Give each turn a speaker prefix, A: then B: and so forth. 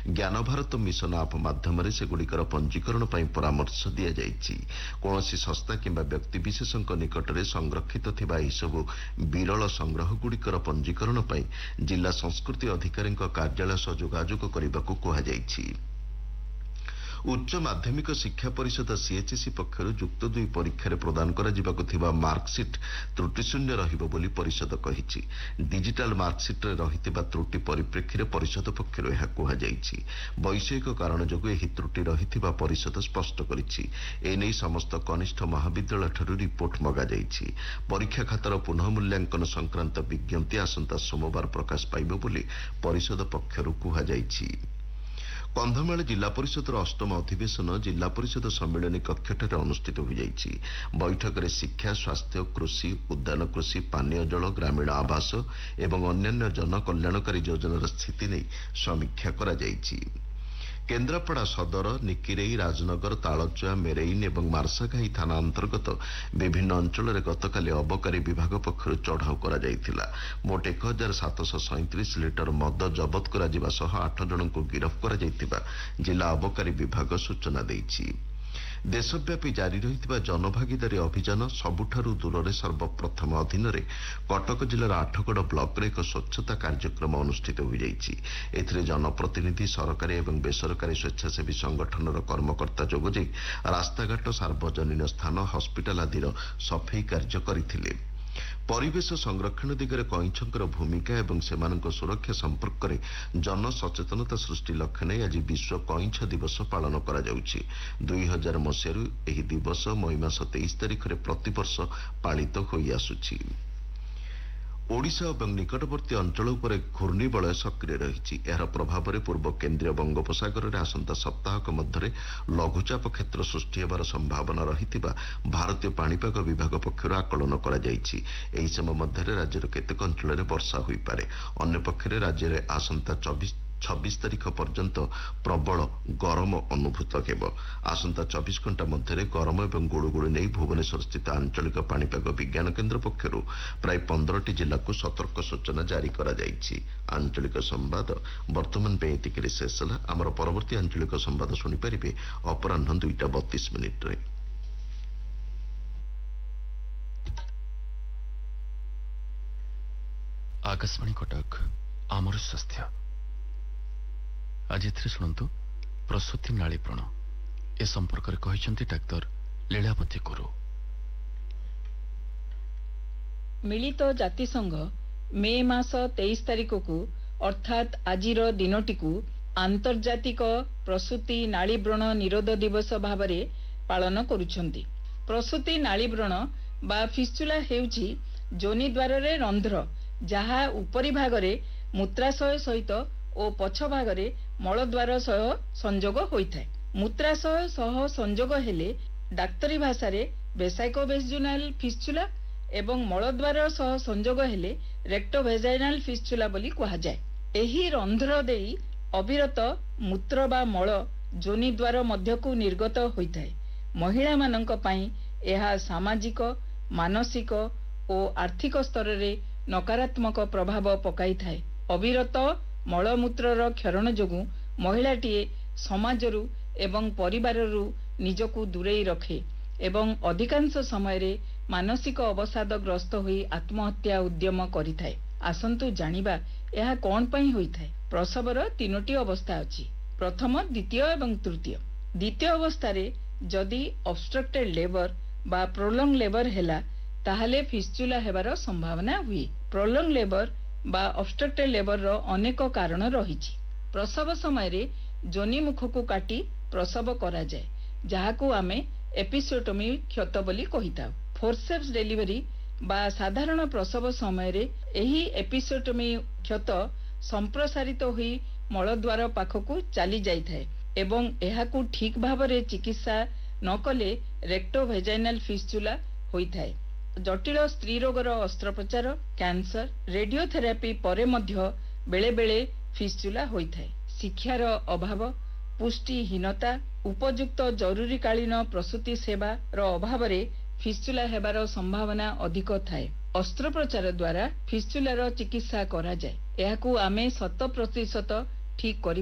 A: ज्ञान भारत मिशन आप माध्यम सेगुड़िकर पंजीकरण पर परामर्श दि जाइछि। कौनसी संस्था किंबा व्यक्तिविशेषक निकटरे संरक्षित थिबा एसबु विरल संग्रह गुड़िकर पंजीकरण पर जिला संस्कृति अधिकारी कार्यालय सह जोगाजोग करने को कहुଯାଇଛି। उच्च माध्यमिक शिक्षा परिषद सीएचएसई पक्षर युक्त 2 परीक्षा प्रदान करा मार्कसीट त्रुटिशून्य रहिबो बोली परिषद कहिछि। डिजिटल मार्कसीट रे रहितिबा त्रुटि परिप्रेक्षी रे परिषद पक्षर यह कहुଯାଇଛି। वैषयिक कारण जोगु एही त्रुटि रहितिबा परिषद स्पष्ट करिछि। एनै समस्त कनिष्ठ महाविद्यालय ठारू रिपोर्ट मगा जाइछि। परीक्षा खातार पुनः मूल्यांकन संक्रांत विज्ञप्ति आसंता सोमवार प्रकाश पाइबो बोली परिषद पक्षर कहुଯାଇଛି। कंधमाल जिला परिषदर अष्टम अधिवेशन जिला परिषद सम्मेलन कक्षठारे अनुष्ठित हो जाइछि। बैठक में शिक्षा, स्वास्थ्य, कृषि, उद्यान कृषि, पानीय जल, ग्रामीण आवास एवं अन्यान्य जनकल्याणकारी योजनार स्थिति नहीं समीक्षा करा जाइछि। केन्द्रापड़ा सदर, निकिरेई, राजनगर, तालचुआ, मेरेइन और मार्साघाई थाना अंतर्गत विभिन्न अंचल में गतकाली अबकारी विभाग पक्षर चढ़ाऊ करा जायतिला। मोट 1737 लिटर मद जबत करा जिबा सह 8 जन को गिरफ्त करा जायतिबा जिला अबकारी विभाग सूचना देइछि। देशव्यापी जारी रही जनभागीदारी अभियान सबुठारु दूर सर्वप्रथम अधीन कटक जिलार आठगड़ ब्लॉक रे एक स्वच्छता कार्यक्रम अनुष्ठित हो जाइछि। एथिरे जनप्रतिनिधि, सरकारी और बेसरकारी स्वेच्छासेवी संगठनर कर्मकर्ता जोगदेई रास्ताघाट, सार्वजनीन स्थान, हस्पिटाल आदिर सफेई कार्य करथिले। परिवेश संरक्षण दिगरे कईंछंकर भूमिका एवं सेमानक सुरक्षा संपर्क में जनसचेतनता सृष्टि लक्ष्य नहीं आज विश्व कईंछ दिवस पालन करा जाउछि। 2000 मसीहारू एही दिवस मई मास 23 तारिख में प्रतिवर्ष पालित होई आसुछि। ओडिशा और निकटवर्ती अंचल उपर घूर्णिबलय सक्रिय रही। यार प्रभाव में पूर्व केन्द्रीय बंगोपसागर में आसंता सप्ताहक मध्य लघुचाप क्षेत्र सृष्टि होबार संभावना रही भारतीय पाणीपाग विभाग पक्षर आकलन करा जाइछि। एही समय मध्य राज्यर केतेक अंचल में वर्षा होई पारे। अन्य पक्षरे राज्य में आसंता 26 तारिख पर्यंत प्रबल गरम अनुभूत हेब। आसंता 24 घंटा मध्य गरम और गुड़ुगुड़ी नहीं भुवनेश्वर स्थित आंचलिक पाणीपाग विज्ञान केन्द्र पक्षर प्राय 15टी जिला को सतर्क सूचना जारी करा जाइछि। आंचलिक संवाद वर्तमान पे एतिके शेष होला। आमर परवर्ती आंचलिक संवाद शुनि परिबे अपराह्न 2:32 रे।
B: आकाशवाणी कटक आमर स्वास्थ्य आज शुणु प्रसूति नाड़ी व्रण ए संपर्क में कहते डाक्तर लीलावती गुरु।
C: मिलित जातिसंघ मे मास 23 तारिख को अर्थात आजिर दिनटी को आंतर्जातिक प्रसूति नाड़ी व्रण निरोध दिवस भाव पालन करुछंती। प्रसूति नाड़ी व्रण बा फिस्चुला हेउछि जोनि द्वार रे रंध्र जहा उपरी भाग रे मूत्राशय सहित और पछ भाग रे मलद्वार सह संजोग होइथाय। मूत्राशय सह संजोग हेले डाक्तरी भाषा रे वेसाइकोवेजुनाल फिस्चुला एवं मलद्वार सह संजोग हेले रेक्टोवेजाइनाल फिस्चुला बोली कहा जाय। एही रंध्र देई अविरत मूत्र बा मल जोनि द्वार मध्य को निर्गत होइथाय। महिला मानक पई एहा सामाजिक, मानसिक और आर्थिक स्तर रे नकारात्मक प्रभाव पकाई थाए। अविरत मलमूत्रर क्षरण जोगु महिलाटीए समाजरू एवं परिवाररू निजकू दूरेई रखे एवं अधिकांश समय रे मानसिक अवसादग्रस्त होई आत्महत्या उद्यम करिथाए। आसंतु जानिबा एहा कोन पई होइथाए। प्रसवर 3टी अवस्था अछि, प्रथम, द्वितीय एवं तृतीय। द्वितीय अवस्था रे जदि ऑब्स्ट्रक्टेड लेबर बा प्रोलंग लेबर हेला ताहले फिस्चुला हेबार संभावना हुई। प्रोलंग लेबर बा ऑब्स्ट्रक्टेड लेबर रो अनेक कारण रहिछि। प्रसव समय रे जोनि मुख को काटी प्रसव करा जाय जहाकू आमे एपिसियोटोमी क्षत बोली कहिताउ। फोर्सेप्स डेलिवरी बा साधारण प्रसव समय रे एही एपिसियोटोमी क्षत संप्रसारित होई मलद्वार पाखकू चली जाइथाय एवं एहाकू ठीक भावरे चिकित्सा न कले रेक्टोवेजाइनाल फिस्चुला होइथाय। जटिल स्त्री रोगर अस्त्रोपचार, कैंसर, रेडियोथेरापी परे मध्य बेले बेले फिस्चुला होइथाय। शिक्षार अभाव, पुष्टिहीनता, उपयुक्त जरूरीकालीन प्रसूति सेवा रो अभाव रे फिस्चुला हेबार संभावना अधिक थाए। अस्त्रोपचार द्वारा फिस्चुलार चिकित्सा करा जाय। एहाकू आमे 100% ठीक करि